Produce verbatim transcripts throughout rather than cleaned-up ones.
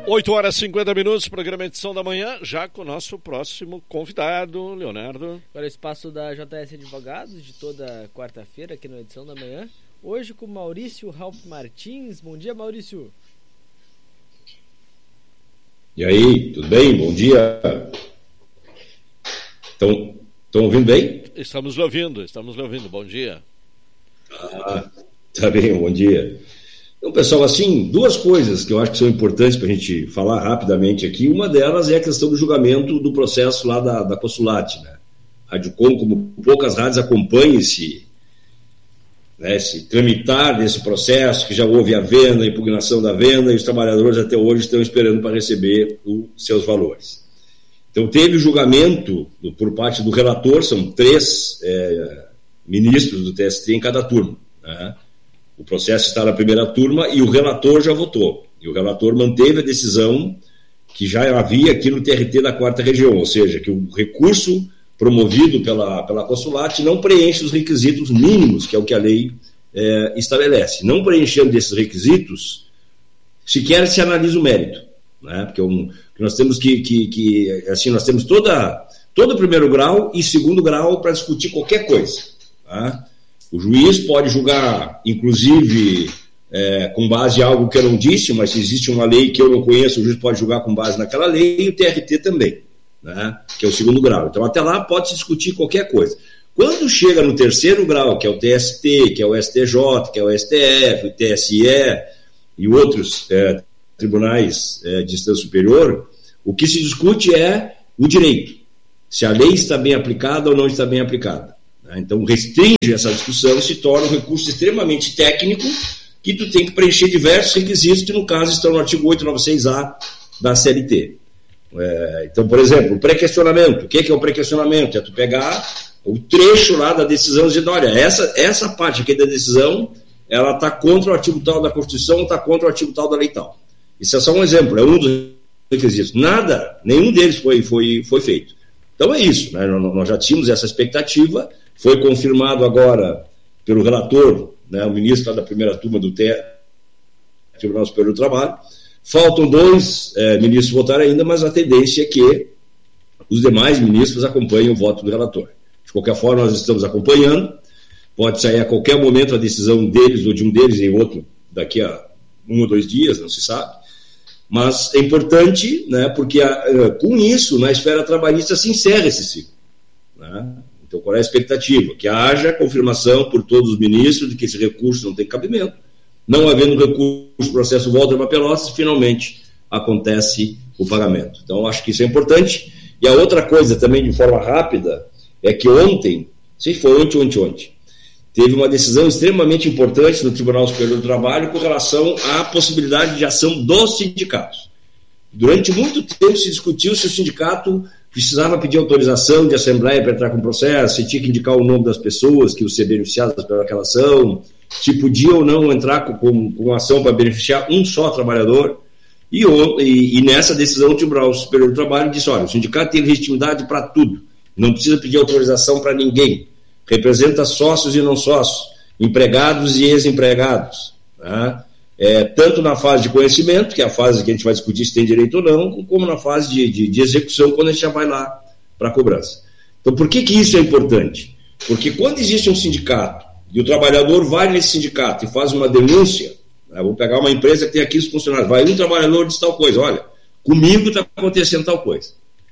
oito horas e cinquenta minutos, programa Edição da Manhã, já com o nosso próximo convidado, Leonardo. Para o espaço da J S Advogados, de toda quarta-feira, aqui no Edição da Manhã. Hoje com Maurício Ralph Martins. Bom dia, Maurício. E aí, tudo bem? Bom dia. Estão ouvindo bem? Estamos ouvindo, estamos ouvindo. Bom dia. Ah, tá bem, bom dia. Então, pessoal, assim, duas coisas que eu acho que são importantes para a gente falar rapidamente aqui. Uma delas é a questão do julgamento do processo lá da, da Consulate, né? A Rádio.com, como poucas rádios, acompanha esse, né, esse tramitar desse processo, que já houve a venda, a impugnação da venda, e os trabalhadores até hoje estão esperando para receber os seus valores. Então, teve julgamento do, por parte do relator, são três é, ministros do T S T em cada turma, né? O processo está na primeira turma e o relator já votou. E o relator manteve a decisão que já havia aqui no T R T da quarta região, ou seja, que o recurso promovido pela, pela Consulate não preenche os requisitos mínimos, que é o que a lei é, estabelece. Não preenchendo desses requisitos, sequer se analisa o mérito, né? Porque um, nós temos que, que, que assim, nós temos toda, todo o primeiro grau e segundo grau para discutir qualquer coisa, tá? O juiz pode julgar, inclusive, é, com base em algo que eu não disse, mas se existe uma lei que eu não conheço, o juiz pode julgar com base naquela lei, e o T R T também, né, que é o segundo grau. Então, até lá pode-se discutir qualquer coisa. Quando chega no terceiro grau, que é o T S T, que é o S T J, que é o S T F, o T S E e outros é, tribunais é, de instância superior, o que se discute é o direito, se a lei está bem aplicada ou não está bem aplicada. Então, restringe essa discussão e se torna um recurso extremamente técnico que tu tem que preencher diversos requisitos que, no caso, estão no artigo oitocentos e noventa e seis A da C L T. É, então, por exemplo, o pré-questionamento. O que é, que é o pré-questionamento? É tu pegar o trecho lá da decisão dizendo, olha, essa, essa parte aqui da decisão, ela está contra o artigo tal da Constituição, está contra o artigo tal da lei tal. Isso é só um exemplo, é um dos requisitos. Nada, nenhum deles foi, foi, foi feito. Então é isso, né? Nós já tínhamos essa expectativa. Foi confirmado agora pelo relator, né, o ministro da primeira turma do T R, Tribunal Superior do Trabalho. Faltam dois é, ministros votar ainda, mas a tendência é que os demais ministros acompanhem o voto do relator. De qualquer forma, nós estamos acompanhando. Pode sair a qualquer momento a decisão deles ou de um deles em outro, daqui a um ou dois dias, não se sabe. Mas é importante, né, porque a, com isso, na esfera trabalhista, se encerra esse ciclo, né? Então, qual é a expectativa? Que haja confirmação por todos os ministros de que esse recurso não tem cabimento. Não havendo recurso, o processo volta para Pelotas e finalmente acontece o pagamento. Então, acho que isso é importante. E a outra coisa também, de forma rápida, é que ontem, não sei se foi ontem ou ontem, teve uma decisão extremamente importante no Tribunal Superior do Trabalho com relação à possibilidade de ação dos sindicatos. Durante muito tempo se discutiu se o sindicato precisava pedir autorização de assembleia para entrar com o processo, se tinha que indicar o nome das pessoas que iam ser beneficiadas pelaquela ação, se podia ou não entrar com, com, com ação para beneficiar um só trabalhador. E, e, e nessa decisão o Tribunal Superior do Trabalho disse, olha, o sindicato tem legitimidade para tudo, não precisa pedir autorização para ninguém, representa sócios e não sócios, empregados e ex-empregados, tá? É, tanto na fase de conhecimento, que é a fase que a gente vai discutir se tem direito ou não, como na fase de, de, de execução, quando a gente já vai lá para a cobrança. Então, por que que isso é importante? Porque quando existe um sindicato e o trabalhador vai nesse sindicato e faz uma denúncia, né, vou pegar uma empresa que tem aqui os funcionários, vai um trabalhador e diz tal coisa, olha, comigo está acontecendo tal coisa.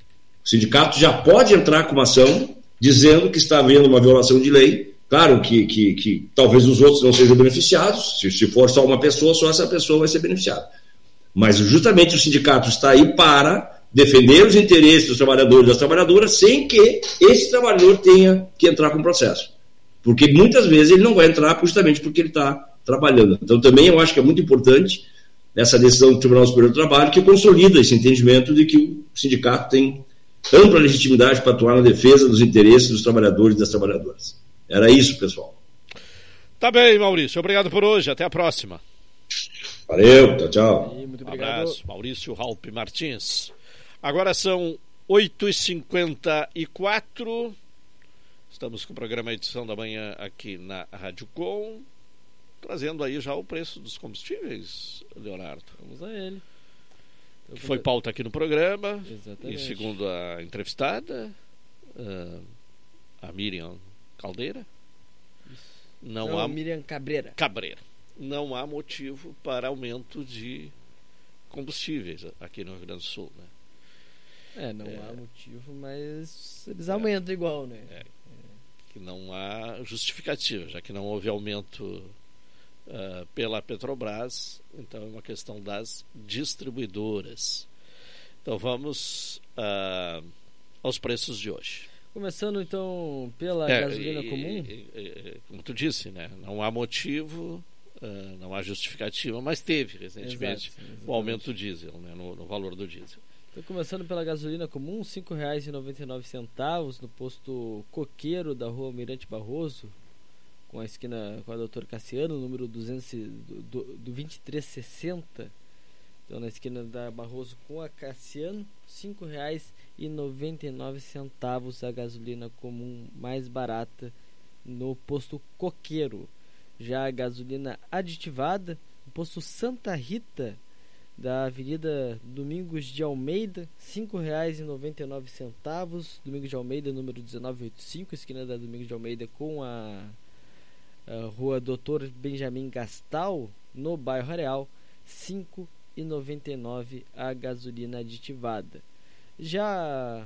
O sindicato já pode entrar com uma ação dizendo que está havendo uma violação de lei. Claro que, que, que talvez os outros não sejam beneficiados, se, se for só uma pessoa, só essa pessoa vai ser beneficiada. Mas justamente o sindicato está aí para defender os interesses dos trabalhadores e das trabalhadoras sem que esse trabalhador tenha que entrar com o processo. Porque muitas vezes ele não vai entrar justamente porque ele está trabalhando. Então também eu acho que é muito importante essa decisão do Tribunal Superior do Trabalho que consolida esse entendimento de que o sindicato tem ampla legitimidade para atuar na defesa dos interesses dos trabalhadores e das trabalhadoras. Era isso, pessoal. Tá bem, Maurício. Obrigado por hoje. Até a próxima. Valeu. Tchau, tchau. E muito Um obrigado. abraço. Maurício Ralph Martins. Agora são oito e cinquenta e quatro. Estamos com o programa Edição da Manhã aqui na Rádio Com. Trazendo aí já o preço dos combustíveis, Leonardo. Vamos a ele. que foi pauta aqui no programa. Exatamente. E segundo a entrevistada, uh, a Miriam Caldeira, não, Não, há Miriam Cabreira. Cabreira. Não há motivo para aumento de combustíveis aqui no Rio Grande do Sul, né? É, não É. há motivo, mas eles aumentam é. igual, né? É. É. Que não há justificativa, já que não houve aumento uh, pela Petrobras, então é uma questão das distribuidoras. Então vamos uh, aos preços de hoje. Começando então pela é, gasolina e, comum. E, e, como tu disse, né? Não há motivo, uh, não há justificativa, mas teve recentemente Exato, o aumento do diesel, né? no, no valor do diesel. Então, começando pela gasolina comum, cinco reais e noventa e nove centavos no posto Coqueiro da rua Almirante Barroso, com a esquina com a doutor Cassiano, número duzentos, do, do vinte e três sessenta. Então, na esquina da Barroso com a Cassiano, cinco reais e noventa e nove centavos a gasolina comum mais barata no posto Coqueiro. Já a gasolina aditivada, no posto Santa Rita, da Avenida Domingos de Almeida, cinco reais e noventa e nove centavos. Domingos de Almeida, número dezenove oitenta e cinco, esquina da Domingos de Almeida com a, a rua doutor Benjamin Gastal, no bairro Areal, cinco reais e noventa e nove centavos a gasolina aditivada. Já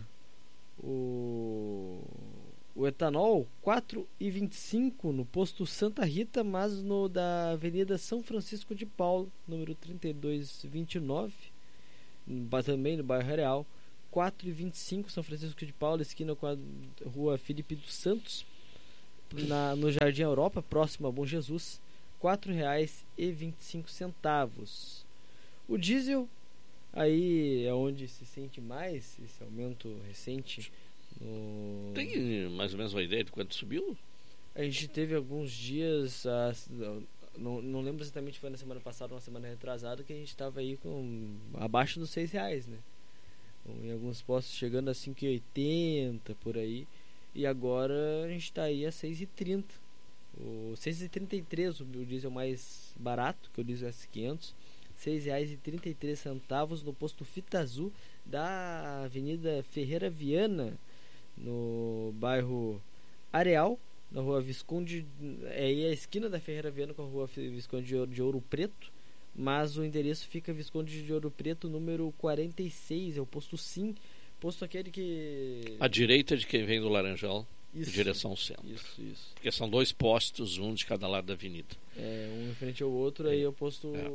o, o etanol, quatro reais e vinte e cinco no posto Santa Rita, mas no da Avenida São Francisco de Paulo, número trinta e dois vinte e nove, também no bairro Areal, quatro reais e vinte e cinco São Francisco de Paulo, esquina com a rua Felipe dos Santos, na, no Jardim Europa, próximo a Bom Jesus, quatro reais e vinte e cinco centavos. O diesel, aí é onde se sente mais esse aumento recente. No... Tem mais ou menos uma ideia de quanto subiu? A gente teve alguns dias, uh, não, não lembro exatamente se foi na semana passada ou na semana retrasada, que a gente estava aí com abaixo dos seis reais, né? Em alguns postos chegando a cinco reais e oitenta centavos por aí. E agora a gente está aí a seis reais e trinta centavos. O seis reais e trinta e três centavos, o diesel mais barato, que é o diesel S quinhentos. seis reais e trinta e três centavos no posto Fita Azul da Avenida Ferreira Viana, no bairro Areal, na rua Visconde, é aí a esquina da Ferreira Viana com a rua Visconde de Ouro, de Ouro Preto, mas o endereço fica Visconde de Ouro Preto, número quarenta e seis, é o posto Sim, posto aquele que... À direita de quem vem do Laranjal, isso, direção centro. Isso, isso. Porque são dois postos, um de cada lado da avenida. É, um em frente ao outro, aí é o posto... É.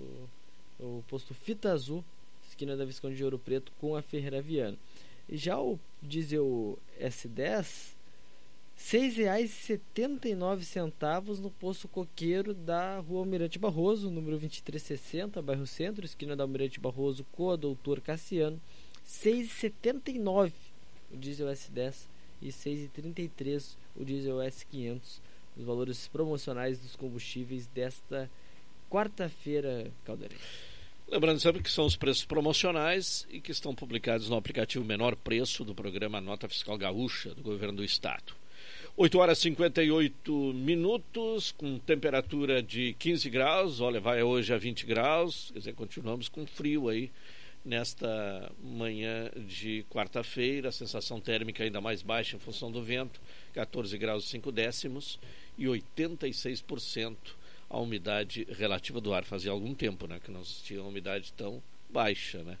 O posto Fita Azul, esquina da Visconde de Ouro Preto com a Ferreira Viana. E já o diesel S dez, seis reais e setenta e nove centavos no posto Coqueiro da rua Almirante Barroso, número vinte e três sessenta, bairro Centro, esquina da Almirante Barroso com a doutor Cassiano, seis reais e setenta e nove o diesel S dez e seis reais e trinta e três o diesel S quinhentos, os valores promocionais dos combustíveis desta quarta-feira, Caldeirão. Lembrando sempre que são os preços promocionais e que estão publicados no aplicativo Menor Preço do programa Nota Fiscal Gaúcha do Governo do Estado. oito horas e cinquenta e oito minutos, com temperatura de quinze graus, olha, vai hoje a vinte graus, quer dizer, continuamos com frio aí nesta manhã de quarta-feira, a sensação térmica ainda mais baixa em função do vento, quatorze graus e cinco décimos e oitenta e seis por cento a umidade relativa do ar. Fazia algum tempo, né, que não existia uma umidade tão baixa, né?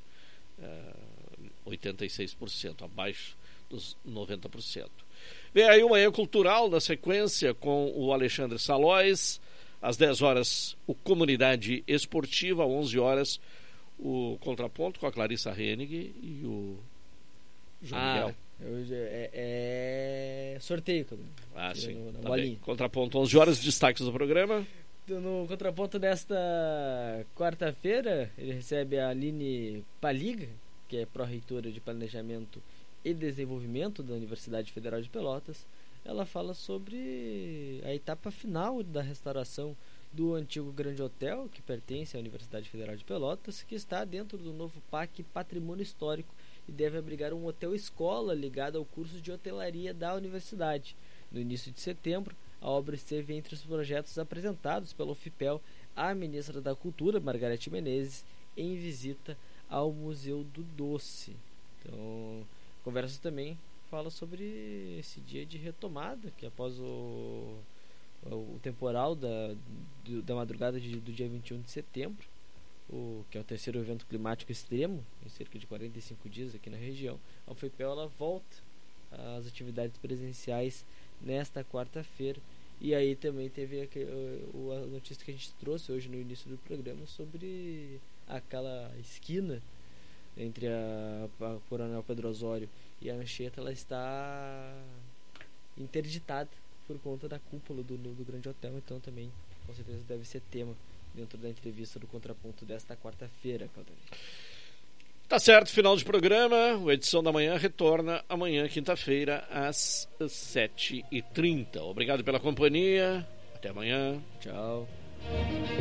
Uh, oitenta e seis por cento, abaixo dos noventa por cento. Vem aí o Manhã Cultural na sequência com o Alexandre Salóis. Às dez horas, o Comunidade Esportiva. Às onze horas, o Contraponto com a Clarissa Hennig e o João ah, Miguel. Hoje é, é sorteio. Ah, sim. No, Tá Contraponto, onze horas, destaques do programa. No Contraponto desta quarta-feira, ele recebe a Aline Paliga, que é pró-reitora de Planejamento e Desenvolvimento da Universidade Federal de Pelotas. Ela fala sobre a etapa final da restauração do antigo Grande Hotel, que pertence à Universidade Federal de Pelotas, que está dentro do novo P A C Patrimônio Histórico e deve abrigar um hotel-escola ligado ao curso de hotelaria da universidade. No início de setembro, a obra esteve entre os projetos apresentados pela UFPEL à ministra da Cultura, Margarete Menezes, em visita ao Museu do Doce. Então, a conversa também fala sobre esse dia de retomada, que após o, o temporal da, do, da madrugada de, do dia vinte e um de setembro, o, que é o terceiro evento climático extremo, em cerca de quarenta e cinco dias aqui na região, a UFPEL ela volta às atividades presenciais nesta quarta-feira. E aí também teve a, a notícia que a gente trouxe hoje no início do programa sobre aquela esquina entre a, a Coronel Pedro Osório e a Anchieta, ela está interditada por conta da cúpula do, do Grande Hotel. Então também com certeza deve ser tema dentro da entrevista do Contraponto desta quarta-feira, Claudemir. Tá certo, final de programa. A edição da manhã retorna amanhã, quinta-feira, às sete e trinta. Obrigado pela companhia. Até amanhã. Tchau.